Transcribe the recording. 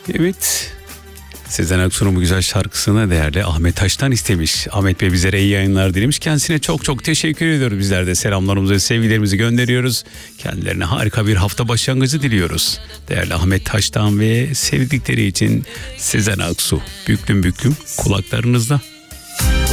Evet. Sezen Aksu'nun bu güzel şarkısını değerli Ahmet Taş'tan istemiş. Ahmet Bey bizlere iyi yayınlar dilemiş. Kendisine çok çok teşekkür ediyoruz. Bizler de selamlarımızı ve sevgilerimizi gönderiyoruz. Kendilerine harika bir hafta başlangıcı diliyoruz. Değerli Ahmet Taş'tan ve sevdikleri için Sezen Aksu. Büklüm büklüm kulaklarınızda.